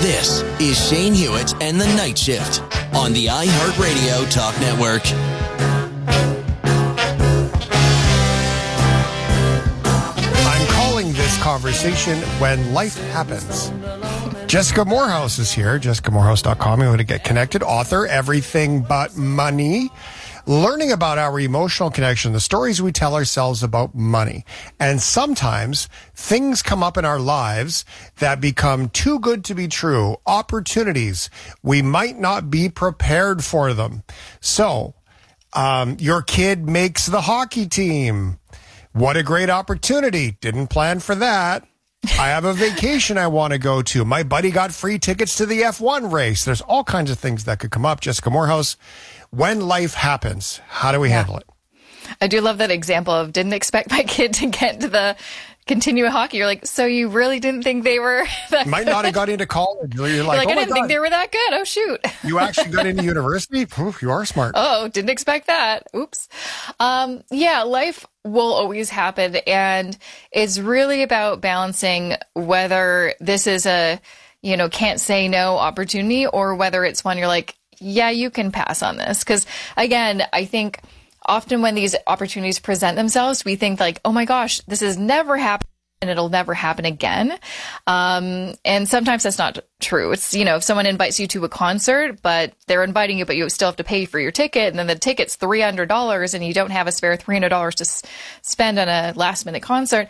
This is Shane Hewitt and the Night Shift on the iHeartRadio Talk Network. I'm calling this conversation When Life Happens. Jessica Morehouse is here, jessicamorehouse.com. You want to get connected. Author, Everything But Money. Learning about our emotional connection, the stories we tell ourselves about money. And sometimes things come up in our lives that become too good to be true. Opportunities. We might not be prepared for them. So, your kid makes the hockey team. What a great opportunity. Didn't plan for that. I have a vacation I want to go to. My buddy got free tickets to the F1 race. There's all kinds of things that could come up. Jessica Morehouse, when life happens, how do we handle it? I do love that example of didn't expect my kid to get to the continue hockey. You're like, so you really didn't think they were that Might not have got into college. You're like, I didn't think they were that good. Oh, shoot. You actually got into university? Oof, you are smart. Oh, didn't expect that. Oops. Yeah, life will always happen. And it's really about balancing whether this is a, can't say no opportunity or whether it's one you're like, yeah, you can pass on this. Because again, I think often when these opportunities present themselves, we think like, oh my gosh, this has never happened and it'll never happen again. And sometimes that's not true. It's, if someone invites you to a concert, but they're inviting you, but you still have to pay for your ticket. And then the ticket's $300 and you don't have a spare $300 to spend on a last minute concert.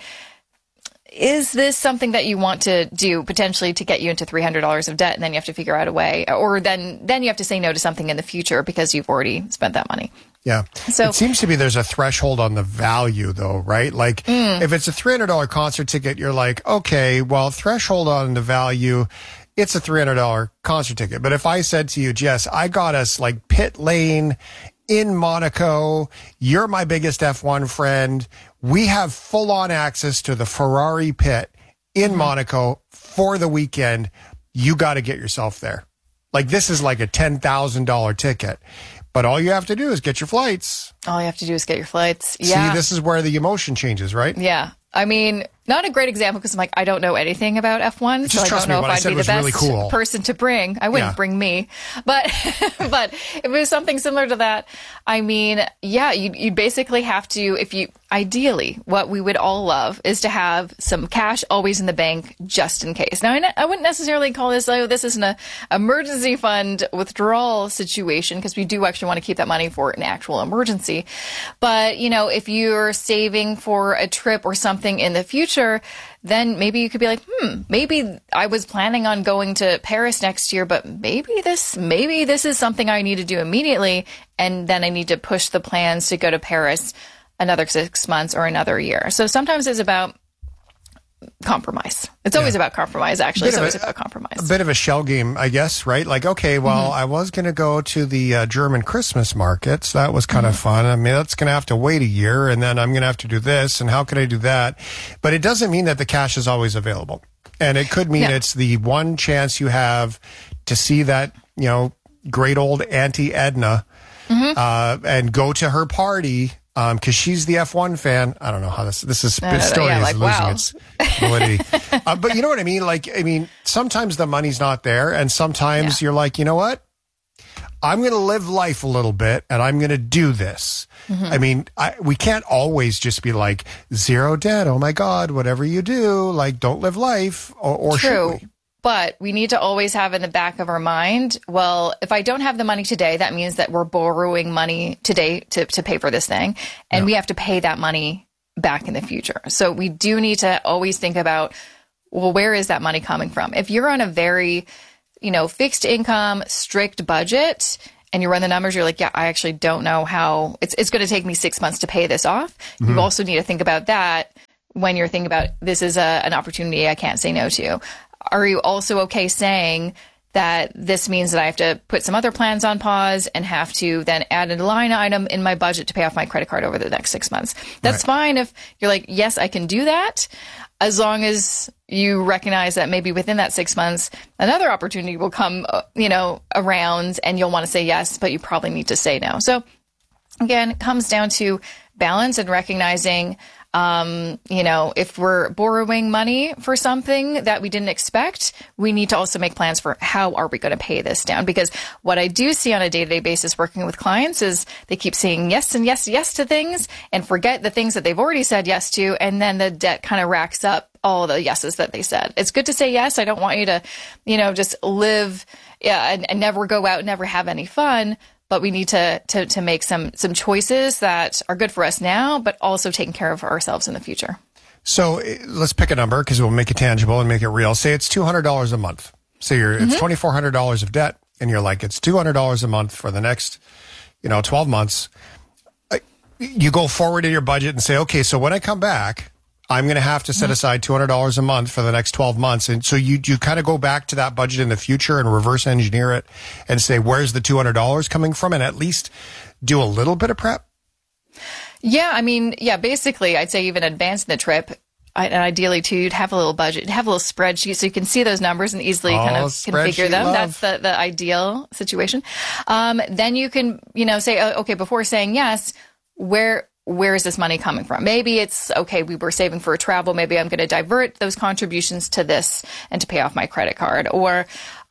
Is this something that you want to do potentially to get you into $300 of debt? And then you have to figure out a way, or then you have to say no to something in the future because you've already spent that money. Yeah. So it seems to be there's a threshold on the value though, right? Like if it's a $300 concert ticket, you're like, okay, well, threshold on the value, it's a $300 concert ticket. But if I said to you, Jess, I got us like pit lane in Monaco, you're my biggest F1 friend. We have full on access to the Ferrari pit in Monaco for the weekend. You got to get yourself there. Like this is like a $10,000 ticket. But all you have to do is get your flights. All you have to do is get your flights. Yeah. See, this is where the emotion changes, right? Yeah. I mean, not a great example because I'm like, I don't know anything about F1, so I don't know if I'd be the best person to bring. I wouldn't bring me. But but if it was something similar to that, I mean, yeah, you basically have to, ideally, what we would all love is to have some cash always in the bank just in case. Now, I wouldn't necessarily call this, this is an emergency fund withdrawal situation because we do actually want to keep that money for an actual emergency. But, if you're saving for a trip or something in the future, then maybe you could be like, maybe I was planning on going to Paris next year, but maybe this is something I need to do immediately. And then I need to push the plans to go to Paris another 6 months or another year. So sometimes it's about compromise. It's always about compromise, actually. It's always about compromise. A bit of a shell game, I guess, right? Like, okay, well, I was going to go to the German Christmas markets. That was kind of fun. I mean, that's going to have to wait a year, and then I'm going to have to do this, and how can I do that? But it doesn't mean that the cash is always available. And it could mean it's the one chance you have to see that, great old Auntie Edna and go to her party. Because she's the F1 fan. I don't know how this story is losing its validity. But you know what I mean? Like, sometimes the money's not there, and sometimes you're like, you know what? I'm going to live life a little bit, and I'm going to do this. I mean, we can't always just be like, zero debt, oh my God, whatever you do, like, don't live life, or should we? But we need to always have in the back of our mind, well, if I don't have the money today, that means that we're borrowing money today to pay for this thing. And we have to pay that money back in the future. So we do need to always think about, well, where is that money coming from? If you're on a very, fixed income, strict budget, and you run the numbers, you're like, yeah, I actually don't know how it's going to take me 6 months to pay this off. You also need to think about that when you're thinking about this is an opportunity I can't say no to. Are you also okay saying that this means that I have to put some other plans on pause and have to then add a line item in my budget to pay off my credit card over the next 6 months? That's fine if you're like, yes, I can do that, as long as you recognize that maybe within that 6 months, another opportunity will come, around and you'll want to say yes, but you probably need to say no. So again, it comes down to balance and recognizing If we're borrowing money for something that we didn't expect, we need to also make plans for how are we going to pay this down? Because what I do see on a day-to-day basis working with clients is they keep saying yes and yes, yes to things and forget the things that they've already said yes to. And then the debt kind of racks up all the yeses that they said. It's good to say yes. I don't want you to, just live and never go out, never have any fun. But we need to make some choices that are good for us now, but also taking care of ourselves in the future. So let's pick a number because we'll make it tangible and make it real. Say it's $200 a month. So it's $2,400 of debt, and you're like, it's $200 a month for the next, 12 months. You go forward in your budget and say, okay, so when I come back, I'm going to have to set aside $200 a month for the next 12 months. And so you kind of go back to that budget in the future and reverse engineer it and say, where's the $200 coming from? And at least do a little bit of prep. Yeah. Basically I'd say even advancing the trip. And ideally too, you'd have a little budget, have a little spreadsheet so you can see those numbers and easily kind of configure them. Love. That's the ideal situation. Then you can, say, okay, before saying yes, where is this money coming from? Maybe it's, okay, we were saving for a travel. Maybe I'm going to divert those contributions to this and to pay off my credit card. Or,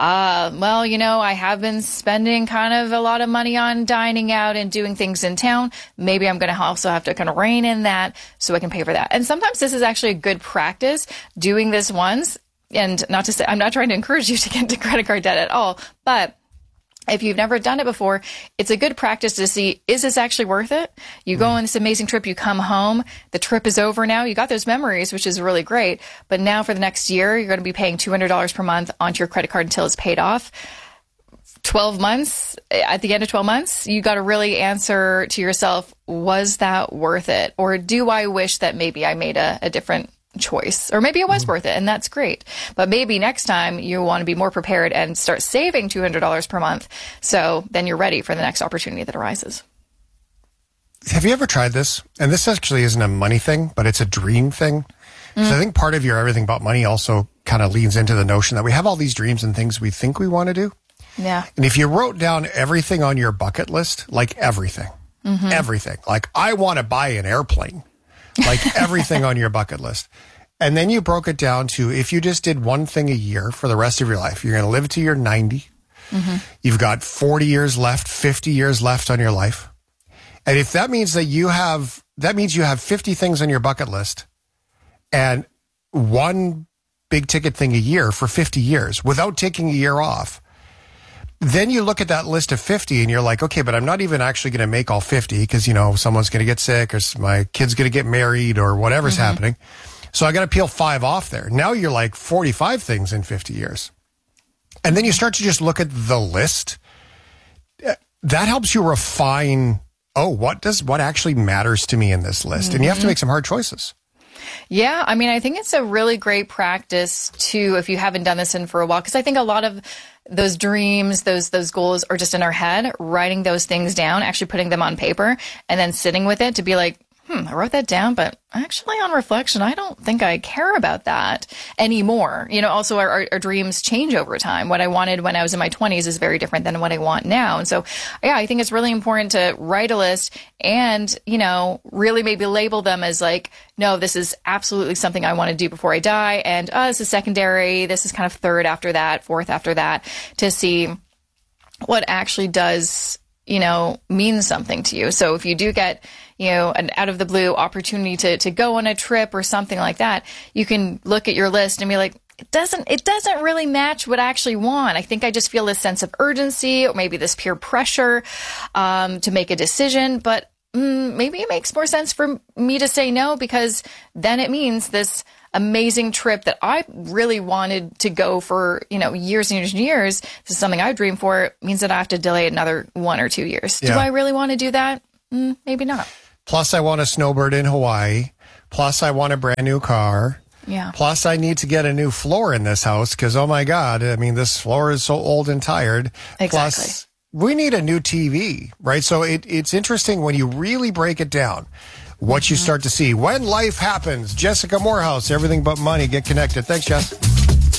I have been spending kind of a lot of money on dining out and doing things in town. Maybe I'm going to also have to kind of rein in that so I can pay for that. And sometimes this is actually a good practice doing this once. And not to say, I'm not trying to encourage you to get into credit card debt at all, but if you've never done it before, it's a good practice to see, is this actually worth it? You go on this amazing trip, you come home, the trip is over now, you got those memories, which is really great. But now for the next year, you're going to be paying $200 per month onto your credit card until it's paid off. 12 months, at the end of 12 months, you got to really answer to yourself, was that worth it? Or do I wish that maybe I made a different choice, or maybe it was worth it, and that's great. But maybe next time you want to be more prepared and start saving $200 per month, so then you're ready for the next opportunity that arises. Have you ever tried this? And this actually isn't a money thing, but it's a dream thing. So I think part of your everything about money also kind of leans into the notion that we have all these dreams and things we think we want to do. Yeah. And if you wrote down everything on your bucket list, like everything, like I want to buy an airplane, like everything on your bucket list. And then you broke it down to, if you just did one thing a year for the rest of your life, you're going to live to your 90. You've got 40 years left, 50 years left on your life. And if that means you have 50 things on your bucket list and one big ticket thing a year for 50 years without taking a year off, then you look at that list of 50 and you're like, okay, but I'm not even actually going to make all 50 because, someone's going to get sick or my kid's going to get married or whatever's happening. So I got to peel 5 off there. Now you're like 45 things in 50 years. And then you start to just look at the list. That helps you refine, what actually matters to me in this list? And you have to make some hard choices. Yeah, I think it's a really great practice too, if you haven't done this in for a while, because I think a lot of those dreams, those goals are just in our head, writing those things down, actually putting them on paper and then sitting with it to be like, I wrote that down, but actually on reflection, I don't think I care about that anymore. Also our dreams change over time. What I wanted when I was in my 20s is very different than what I want now. And so, I think it's really important to write a list and, really maybe label them as like, no, this is absolutely something I want to do before I die. And this is secondary. This is kind of third after that, fourth after that, to see what actually does means something to you. So if you do get, an out of the blue opportunity to go on a trip or something like that, you can look at your list and be like, it doesn't really match what I actually want. I think I just feel this sense of urgency or maybe this peer pressure, to make a decision, but maybe it makes more sense for me to say no, because then it means this amazing trip that I really wanted to go for, years and years and years. This is something I dreamed for. Means that I have to delay another 1 or 2 years. Yeah. Do I really want to do that? Maybe not. Plus, I want a snowbird in Hawaii. Plus, I want a brand new car. Yeah. Plus, I need to get a new floor in this house because, oh my God, this floor is so old and tired. Exactly. Plus, we need a new TV, right? So it's interesting when you really break it down, what you start to see. When life happens, Jessica Morehouse, Everything But Money. Get connected. Thanks, Jess.